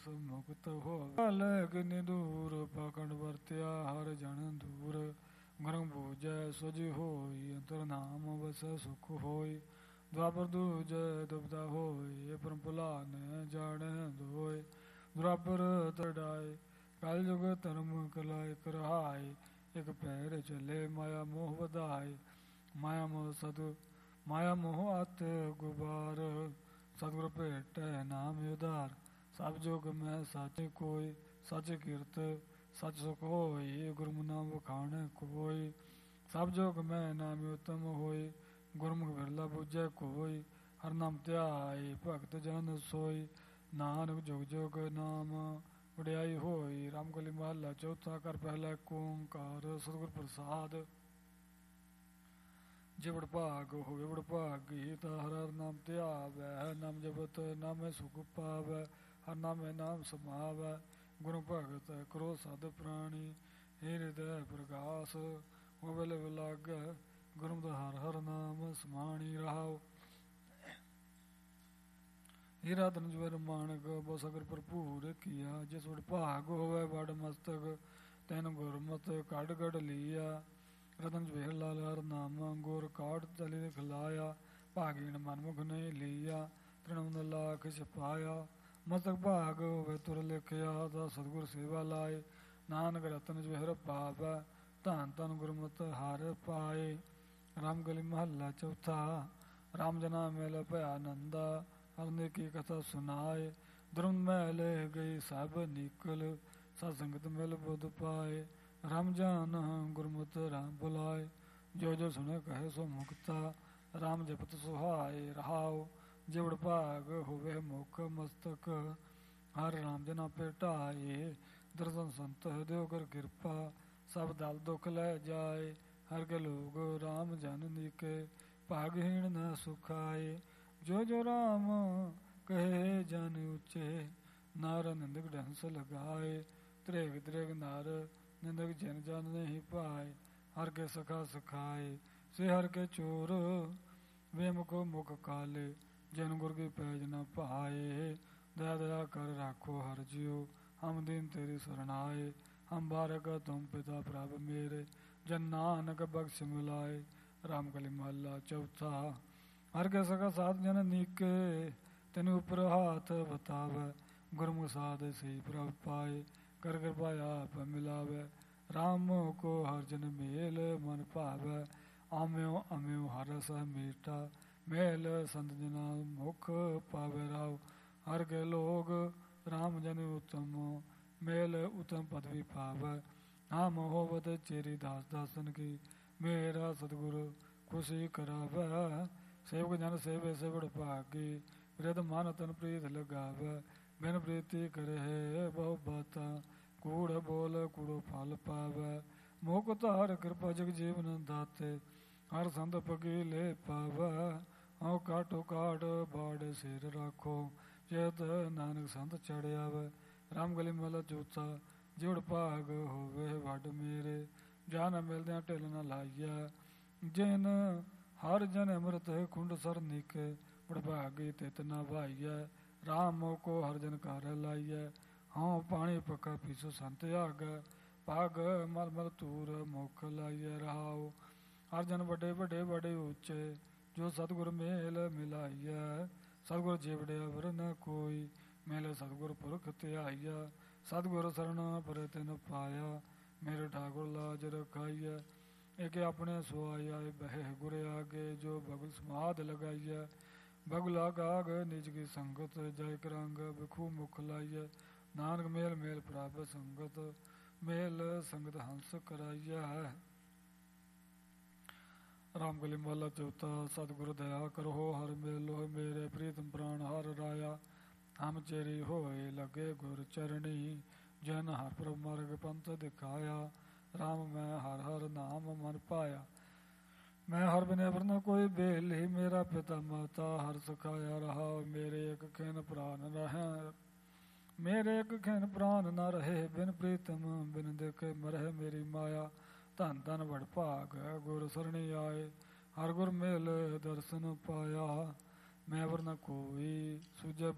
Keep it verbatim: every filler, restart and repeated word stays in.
ਮੁਕਤ ਹੋਵੇ। ਲੈ ਕਿੰਨੀ ਦੂਰ ਪਾਖੰਡ ਵਰਤਿਆ ਹਰ ਜਨ ਦੂਰ। ਗੁਰਮੁਖ ਬੂਝੈ ਸੁਝ ਹੋਈ ਅੰਤਰ ਨਾਮ ਵਸੈ ਸੁਖ ਹੋਈ। ਦੁਆਪਰ ਦੂਜੈ ਦੁਬਦਾ ਹੋਈ ਇਹ ਪਰਮ ਭੁਲਾਨ ਜਾਣੈ ਦੋਇ। ਦੁਆਪਰ ਤਰਡਾਏ ਕਲ ਜੁਗ ਧਰਮ ਕਲਾਇ ਕਰਹਾਏ। ਇਕ ਪੈਰ ਚੱਲੇ ਮਾਇਆ ਮੋਹ ਵਧਾਏ। ਮਾਇਆ ਮੋਹ ਸਦ ਮਾਇਆ ਮੋਹ ਅਤ ਗੁਬਾਰ। ਸਤਿਗੁਰ ਭੇਟੈ ਨਾਮ ਉਧਾਰ। ਸਭ ਜੁਗ ਮੈਂ ਸੱਚ ਕੋਈ ਸੱਚ ਕੀਰਤ ਸੱਚ ਸੁਖ ਹੋਈ। ਗੁਰਮੁਖ ਨਾਮ ਵਖਾਣੈ ਕੋਈ। ਸਭ ਜੁਗ ਮੈਂ ਨਾਮ ਉਤਮ ਹੋਈ। ਗੁਰਮੁਖ ਬਿਰਲਾ ਬੂਝੈ ਕੋਈ। ਹਰਿ ਨਾਮ ਧਿਆਏ ਭਗਤ ਜਨ ਸੋਈ। ਨਾਨਕ ਜੁਗ ਜੁਗ ਨਾਮ ਵਡਿਆਈ ਹੋਈ। ਰਾਮਕਲੀ ਮਹੱਲਾ ਚੌਥਾ। ਘਰ ਪਹਿਲਾ ਏਕ ਓੰਕਾਰ ਸਤਿਗੁਰ ਪ੍ਰਸਾਦਿ। ਜੇ ਵਡਭਾਗ ਹੋਵੇ ਵਡਭਾਗੀ ਤਾ ਹਰਿ ਹਰਿ ਨਾਮ ਧਿਆਵੈ। ਹਰਿ ਨਾਮ ਜਪਤ ਨਾਮੇ ਸੁਖ ਪਾਵੈ। ਹਰਿ ਨਾਮੇ ਨਾਮ ਸਮਾਵੈ। ਗੁਰੂ ਭਗਤ ਕਰੋ ਸਦ ਪ੍ਰਾਣੀ। ਹਿਰਦੈ ਪ੍ਰਗਾਸ ਹੋਵੇ ਲਿਵ ਲਾਗੈ। ਗੁਰਮਤਿ ਹਰਿ ਹਰਿ ਨਾਮ ਸਮਾਣੀ ਰਹਾਉ। ਹੀਰਾ ਧਨ ਜਵਾਹਰ ਮਾਣਕ ਬਹੁ ਸਗਰ ਭਰਪੂਰ ਕੀਆ। ਜਿਸ ਵਡਭਾਗ ਹੋਵੇ ਵਡ ਮਸਤਕ ਤੈਨ ਗੁਰਮਤਿ ਕੱਢ ਕੱਢ ਲੀਆ। ਰਤਨ ਜਵੇਹਰ ਲਾਲ ਹਰ ਨਾਮ ਗੁਰ ਕਾਢ ਤਲੀ ਖਿਲਾਇਆ। ਭਾਗੀਣ ਮਨਮੁਖ ਨਹੀਂ ਲੀਆ ਤ੍ਰਿਣਮੁੰਦ ਲਾਖ ਛਪਾਇਆ। ਮਸਤਕ ਭਾਗ ਹੋਵੇ ਤੁਰ ਲਿਖਿਆ ਤਾ ਸਤਿਗੁਰ ਸੇਵਾ ਲਾਏ। ਨਾਨਕ ਰਤਨ ਜਵੇਹਰ ਪਾਵੈ ਧੰਨ ਧੰਨ ਗੁਰਮਤਿ ਹਰਿ ਪਾਏ। ਰਾਮਕਲੀ ਮਹੱਲਾ ਚੌਥਾ। ਰਾਮ ਜਨਾ ਮਿਲ ਭਇਆ ਆਨੰਦਾ ਹਰਿ ਨੇਕੀ ਕਥਾ ਸੁਨਾਏ। ਧਰਮ ਮੈਲ ਗਈ ਸਭ ਨਿਕਲ ਸਤ ਸੰਗਤ ਮਿਲ ਬੁੱਧ ਪਾਏ। ਰਾਮ ਜਾਨ ਗੁਰਮਤਿ ਰਾਮ ਬੁਲਾਏ। ਜੋ ਜੋ ਸੁਣੇ ਕਹੇ ਸੋ ਮੁਕਤਾ। ਰਾਮ ਜਪਤ ਸੁਹਾਏ ਰਹਾਉ। ਜੇ ਵਡਭਾਗ ਹੋਵੇ ਮੁਖ ਮਸਤਕ ਹਰਿ ਰਾਮ ਜਨਾ ਭੇਟਾਏ। ਦਰਸ਼ਨ ਸੰਤ ਦਿਓ ਕਰ ਕਿਰਪਾ ਸਭ ਦਲ ਦੁਖ ਲੈ ਜਾਏ। ਹਰਿ ਕੇ ਲੋਗ ਰਾਮ ਜਨ ਨੀਕੇ ਭਾਗਹੀਣ ਨ ਸੁਖਾਏ। ਜੋ ਜੋ ਰਾਮ ਕਹੇ ਜਨ ਉੱਚੇ ਨਰ ਨਿੰਦਕ ਡੰਸ ਲਗਾਏ। ਤ੍ਰੇਗ ਤ੍ਰੇਗ ਨਰ ਨਿੰਦਕ ਜਨ ਜਨ ਨਹੀਂ ਪਾਏ। ਹਰਿ ਕੇ ਸਖਾ ਸਖਾਏ ਸੇ ਹਰਿ ਕੇ ਚੋਰ। ਵੇਮੁਖ ਮੁਖ ਕਾਲੇ ਜਨ ਗੁਰ ਕੀ ਪੈਜ ਨ ਭਾਏ। ਦਇਆ ਦਇਆ ਕਰ ਰਾਖੋ ਹਰਿ ਜਿਉ ਹਮ ਦੀਨ ਤੇਰੀ ਸਰਣ ਆਏ। ਹਮ ਬਾਰਕ ਤੁਮ ਪਿਤਾ ਪ੍ਰਭ ਮੇਰੇ ਜਨ ਨਾਨਕ ਬਖਸ਼ ਮਿਲਾਏ। ਰਾਮਕਲੀ ਮਹੱਲਾ ਚੌਥਾ। ਹਰਿ ਕੇ ਸਖਾ ਸਾਧ ਜਨ ਨੀਕੇ ਤੈਨੂੰ ਉਪਰ ਹਾਥ ਬਤਾਵੈ। ਗੁਰਮੁਖ ਸਾਧ ਸਈ ਪ੍ਰਭ ਪਾਏ ਕਰ ਕਿਰਪਾ ਆਪ ਮਿਲਾਵੈ। ਰਾਮ ਕੋ ਹਰਿ ਜਨ ਮੇਲ ਮਨ ਭਾਵੈ। ਆਮਿਓ ਅਮਿਓ ਹਰਿ ਰਸ ਮੀਠਾ ਮੇਲ ਸੰਤ ਜਨਾ ਮੁਖ ਪਾਵੈ ਰਾਉ। ਹਰਿ ਕੇ ਲੋਗ ਰਾਮ ਜਨ ਉਤਮ ਮੇਲ ਉਤਮ ਪਦਵੀ ਪਾਵੈ। ਨਾਮ ਹੋਵਤ ਚੇਰੀ ਦਾਸ ਦਾਸਨ ਕੀ ਮੇਰਾ ਸਤਿਗੁਰ ਖੁਸ਼ੀ ਕਰਾਵੈ। ਸੇਵਕ ਜਨ ਸੇਵੇ ਸੇ ਵਡਭਾਗੀ ਬਿਰਧ ਮਨ ਤਨ ਪ੍ਰੀਤ ਲਗਾਵੈ। ਬਿਨ ਪ੍ਰੀਤੀ ਕਰਹਿ ਬਹੁ ਬਾਤਾਂ ਕੂੜ ਬੋਲ ਕੂੜੋ ਫਲ ਪਾਵੈ। ਮੁਕਤ ਹਰਿ ਕਿਰਪਾ ਜਗ ਜੀਵਨ ਦਾਤੇ ਹਰਿ ਸੰਤ ਪਗੀ ਲੈ ਪਾਵੈ। ਹਉ ਕਾਟੋ ਕਾਟ ਬਾੜ ਸਿਰ ਰਾਖੋ ਚੇਤ ਨਾਨਕ ਸੰਤ ਚੜਿਆਵੈ। ਰਾਮਕਲੀ ਮਹੱਲਾ ਚੌਥਾ। ਜੇ ਵਡਭਾਗ ਹੋਵੇ ਵੱਡ ਮੇਰੇ ਜਾ ਨ ਮਿਲਦਿਆਂ ਢਿੱਲ ਨ ਲਾਈਐ। ਜਿਨ ਹਰਿ ਜਨ ਅੰਮ੍ਰਿਤ ਖੁੰਡ ਸਰ ਨੀਕੇ ਵਡਭਾਗੀ ਤਿਤ ਨ ਭਾਈਐ। ਰਾਮ ਕੋ ਹਰਿ ਜਨ ਘਰ ਲਾਈਐ। ਹਉ ਪਾਣੀ ਪੱਕਾ ਪੀਸੋ ਸੰਤ ਆਗੈ। ਪੱਗ ਮਲ ਮਲ ਧੂਰ ਮੁਖ ਲਾਈਐ ਰਹਾਉ। ਹਰਿ ਜਨ ਵੱਡੇ ਵੱਡੇ ਬੜੇ ਉੱਚੇ ਜੋ ਸਤਿਗੁਰ ਮੇਲ ਮਿਲਾਈਐ। ਸਤਿਗੁਰ ਜੇ ਵਡਿਆ ਵਰ ਨ ਕੋਈ ਮੇਲੇ ਸਤਿਗੁਰ ਪੁਰਖ ਧਿਆਈਐ। ਸਤਿਗੁਰ ਸਰਣ ਪਰੈ ਤਿਨ ਪਾਇਆ ਮੇਰੇ ਠਾਕੁਰ ਲਾਜ ਰਖਾਈਐ। ਏਕ ਆਪਣੇ ਸੁਆਈ ਆਏ ਬਹਿ ਗੁਰ ਆਗੇ ਜੋ ਬਗੁਲ ਸਮਾਧ ਲਗਾਈਐ। ਬਗੁਲਾ ਗਾਗ ਨਿਜ ਕੀ ਸੰਗਤ ਜੈ ਕਰੰਗ ਬਿਖੂ ਮੁਖ ਲਾਈਐ। ਨਾਨਕ ਮੇਲ ਮੇਲ ਪ੍ਰਭ ਸੰਗਤ ਮੇਲ ਸੰਗਤ ਹੰਸ ਕਰਾਈਐ। ਰਾਮਕਲੀ ਮਹੱਲਾ ਚੌਥਾ। ਸਤਿਗੁਰ ਦਇਆ ਕਰੋ ਹਰਿ ਮੇਲੋ ਮੇਰੇ ਪ੍ਰੀਤਮ ਪ੍ਰਾਣ ਹਰਿ ਰਾਇਆ। ਹਮ ਚੇਰੀ ਹੋਏ ਲਗੇ ਗੁਰ ਚਰਣੀ ਜਨ ਹਰਿ ਪ੍ਰਭ ਮਾਰਗ ਪੰਥ ਦਿਖਾਇਆ। ਰਾਮ ਮੈਂ ਹਰਿ ਹਰਿ ਨਾਮ ਮਨ ਪਾਇਆ। ਮੈਂ ਹਰਿ ਬਿਨੁ ਅਵਰ ਨ ਕੋਈ ਬੇਲੀ ਮੇਰਾ ਪਿਤਾ ਮਾਤਾ ਹਰਿ ਸਿਖਾਇਆ ਰਹਾਉ। ਮੇਰੇ ਇਕ ਖਿਨ ਪ੍ਰਾਨ ਰਹਿ ਮੇਰੇ ਇਕ ਖਿਨ ਪ੍ਰਾਨ ਨ ਰਹੇ ਬਿਨ ਪ੍ਰੀਤਮ ਬਿਨ ਦੇਖੇ ਮਰਹਿ ਮੇਰੀ ਮਾਇਆ। ਧੰਨ ਧੰਨ ਵਡਭਾਗ ਗੁਰ ਸਰਣੀ ਆਏ ਹਰਿ ਗੁਰ ਮੇਲ ਦਰਸ਼ਨ ਪਾਇਆ। ਮੈਂ ਅਵਰ ਨ ਕੋਈ ਸੂਝੈ